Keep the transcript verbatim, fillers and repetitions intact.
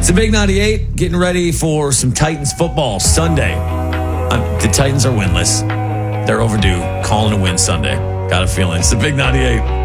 It's the Big ninety-eight, getting ready for some Titans football Sunday. Um, the Titans are winless. They're overdue. Calling a win Sunday. Got a feeling. It's the Big ninety-eight.